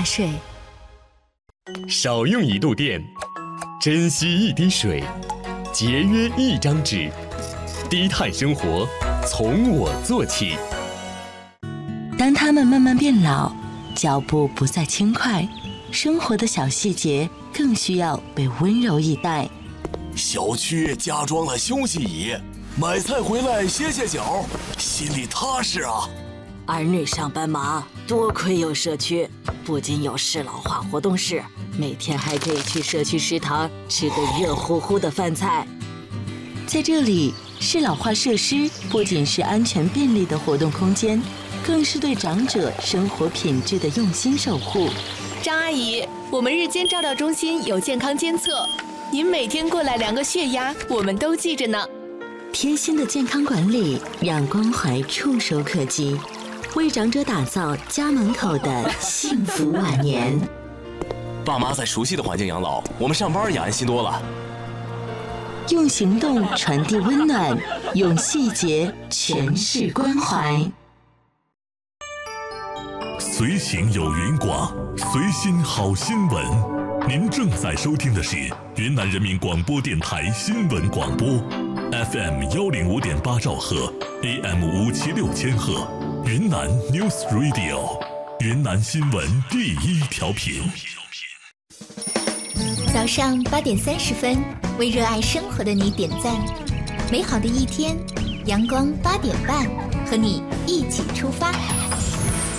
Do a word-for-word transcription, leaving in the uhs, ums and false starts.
睡。 少用一度电，珍惜一滴水，节约一张纸，低碳生活从我做起。 当他们慢慢变老，脚步不再轻快，生活的小细节更需要被温柔以待。 小区加装了休息椅，买菜回来歇歇脚，心里踏实啊。 儿女上班忙，多亏有社区，不仅有适老化活动室，每天还可以去社区食堂吃个热乎乎的饭菜。 在这里，适老化设施不仅是安全便利的活动空间，更是对长者生活品质的用心守护。 张阿姨，我们日间照料中心有健康监测，您每天过来量个血压，我们都记着呢。 贴心的健康管理，让关怀触手可及，为长者打造家门口的幸福晚年。 爸妈在熟悉的环境养老，我们上班也安心多了。 用行动传递温暖，用细节诠释关怀。 随行有云广，随心好新闻。您正在收听的是云南人民广播电台新闻广播 ，F M 幺零五点八兆赫 ，A M 五七六千赫，云南 News Radio， 云南新闻第一调频。 早上八点三十分，为热爱生活的你点赞。美好的一天，阳光八点半，和你一起出发。